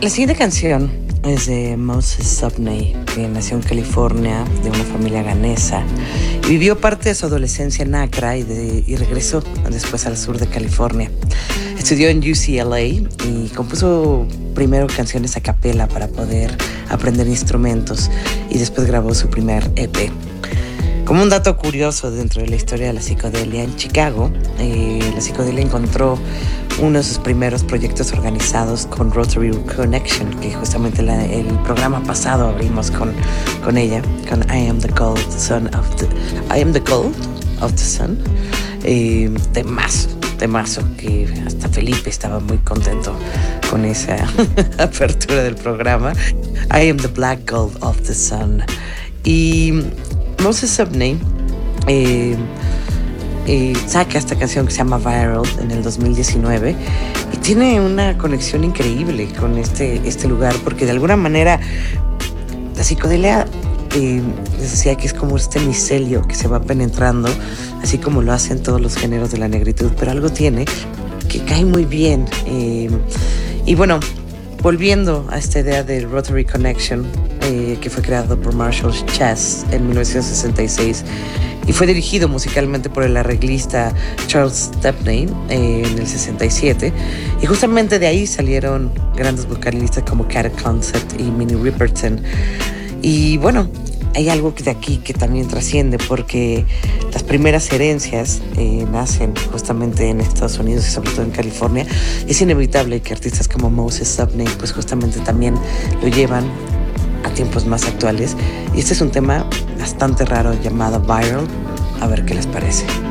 La siguiente canción es de Moses Subney, que nació en California de una familia ghanesa y vivió parte de su adolescencia en Accra y regresó después al sur de California. Estudió en UCLA y compuso primero canciones a capela para poder aprender instrumentos y después grabó su primer EP. Como un dato curioso dentro de la historia de la psicodelia, en Chicago, la psicodelia encontró uno de sus primeros proyectos organizados con Rotary Connection, que justamente el programa pasado abrimos con ella, con I Am the Gold of the Sun. Temazo, que hasta Felipe estaba muy contento con esa apertura del programa. I Am the Black Gold of the Sun. Y Moses Subney saca esta canción que se llama Viral en el 2019 y tiene una conexión increíble con este lugar, porque de alguna manera la psicodelia les decía que es como este micelio que se va penetrando, así como lo hacen todos los géneros de la negritud, pero algo tiene que cae muy bien. Y bueno, volviendo a esta idea de Rotary Connection, que fue creado por Marshall Chess en 1966 y fue dirigido musicalmente por el arreglista Charles Stepney en el 67, y justamente de ahí salieron grandes vocalistas como Cat Concept y Minnie Riperton. Y bueno, hay algo de aquí que también trasciende, porque las primeras herencias nacen justamente en Estados Unidos y sobre todo en California. Es inevitable que artistas como Moses Subney pues justamente también lo llevan a tiempos más actuales, y este es un tema bastante raro llamado Viral. A ver qué les parece.